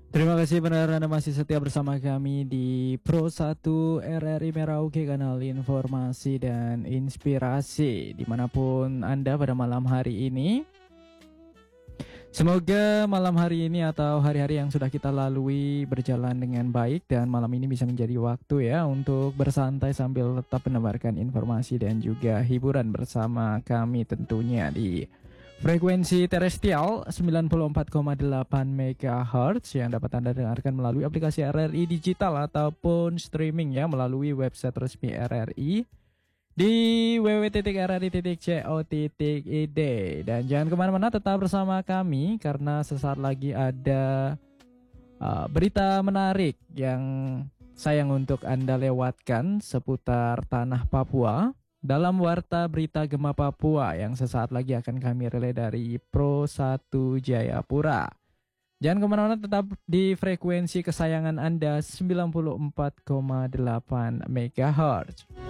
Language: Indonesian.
Terima kasih benar Anda masih setia bersama kami di Pro 1 RRI Merauke, kanal informasi dan inspirasi dimanapun Anda pada malam hari ini. Semoga malam hari ini atau hari-hari yang sudah kita lalui berjalan dengan baik dan malam ini bisa menjadi waktu ya untuk bersantai sambil tetap mendengarkan informasi dan juga hiburan bersama kami tentunya di frekuensi terestrial 94,8 MHz yang dapat Anda dengarkan melalui aplikasi RRI Digital ataupun streaming ya melalui website resmi RRI di www.rri.co.id. Dan jangan kemana-mana, tetap bersama kami karena sesaat lagi ada berita menarik yang sayang untuk Anda lewatkan seputar tanah Papua dalam Warta Berita Gema Papua yang sesaat lagi akan kami relay dari Pro 1 Jayapura. Jangan kemana-mana, tetap di frekuensi kesayangan Anda 94,8 MHz.